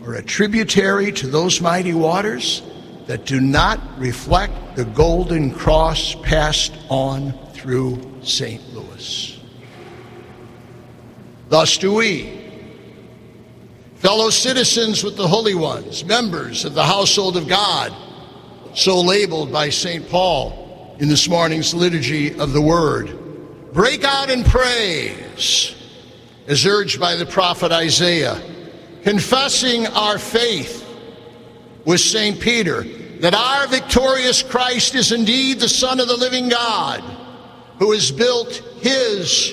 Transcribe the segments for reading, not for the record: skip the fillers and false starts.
or a tributary to those mighty waters that do not reflect the golden cross passed on through St. Louis. Thus do we, fellow citizens with the holy ones, members of the household of God, so labeled by St. Paul in this morning's liturgy of the Word, break out in praise, as urged by the prophet Isaiah, confessing our faith with St. Peter, that our victorious Christ is indeed the Son of the living God, who has built his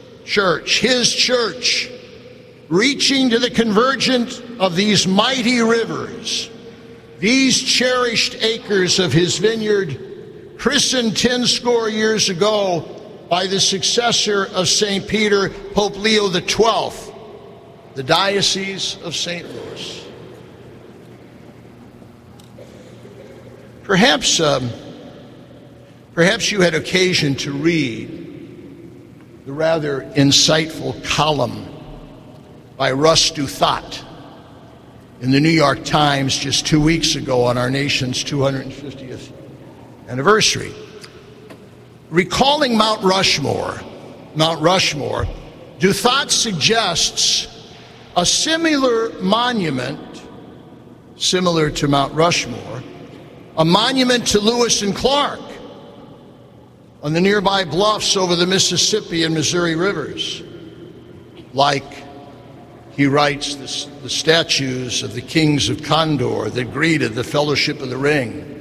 church, reaching to the convergence of these mighty rivers, these cherished acres of his vineyard, christened 10 years ago by the successor of St. Peter, Pope Leo XII, the Diocese of St. Louis. Perhaps you had occasion to read the rather insightful column by Russ Douthat in the New York Times just 2 weeks ago on our nation's 250th anniversary. Recalling Mount Rushmore, Douthat suggests a similar monument, similar to Mount Rushmore, a monument to Lewis and Clark on the nearby bluffs over the Mississippi and Missouri rivers, like, he writes, the statues of the kings of Condor that greeted the Fellowship of the Ring.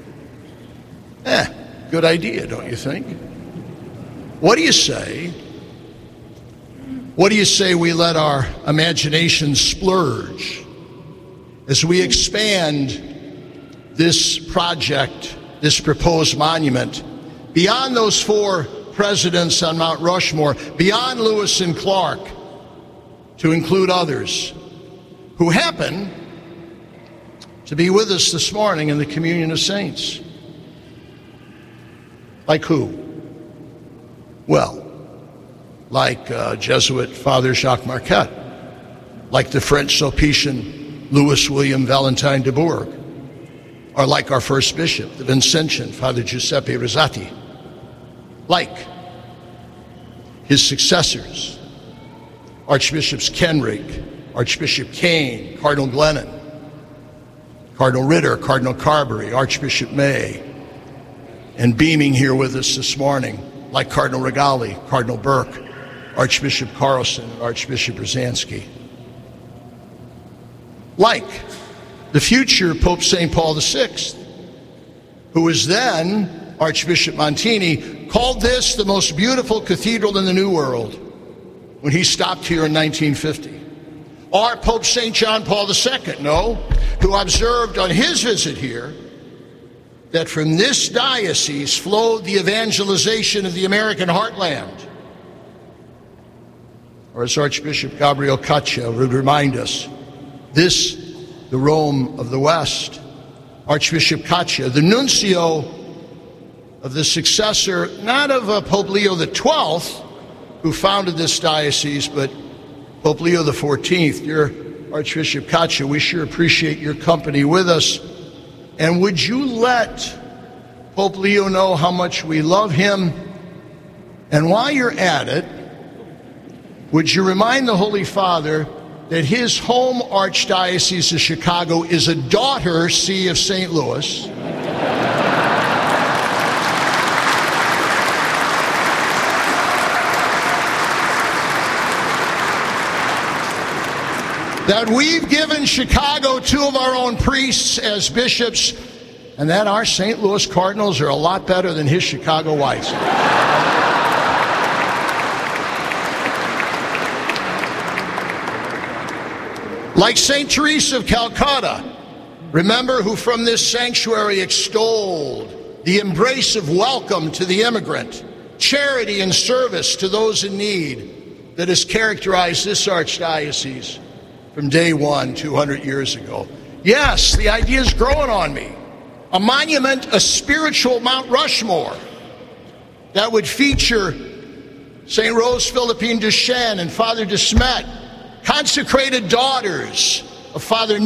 Good idea, don't you think? What do you say? What do you say we let our imaginations splurge as we expand this project, this proposed monument, beyond those 4 presidents on Mount Rushmore, beyond Lewis and Clark, to include others who happen to be with us this morning in the communion of saints? Like who? Well, like Jesuit Father Jacques Marquette, like the French Sulpician Louis William Valentine de Bourgh, or like our first bishop, the Vincentian Father Giuseppe Rosati, like his successors, Archbishops Kenrick, Archbishop Kane, Cardinal Glennon, Cardinal Ritter, Cardinal Carberry, Archbishop May, and beaming here with us this morning, like Cardinal Regali, Cardinal Burke, Archbishop Carlson, and Archbishop Brzezinski. Like the future Pope St. Paul VI, who was then Archbishop Montini, called this the most beautiful cathedral in the New World when he stopped here in 1950. Or Pope St. John Paul II, who observed on his visit here that from this diocese flowed the evangelization of the American heartland. Or as Archbishop Gabriel Caccia would remind us, this, the Rome of the West. Archbishop Caccia, the nuncio of the successor, not of Pope Leo XII, who founded this diocese, but Pope Leo XIV. Dear Archbishop Caccia, we sure appreciate your company with us. And would you let Pope Leo know how much we love him? And while you're at it, would you remind the Holy Father that his home archdiocese of Chicago is a daughter see of St. Louis? That we've given Chicago 2 of our own priests as bishops, and that our St. Louis Cardinals are a lot better than his Chicago Whites. Like St. Teresa of Calcutta, remember, who from this sanctuary extolled the embrace of welcome to the immigrant, charity and service to those in need that has characterized this archdiocese from day one 200 years ago. Yes, the idea is growing on me. A monument, a spiritual Mount Rushmore that would feature St. Rose Philippine Duchesne and Father de Smet, consecrated daughters of Father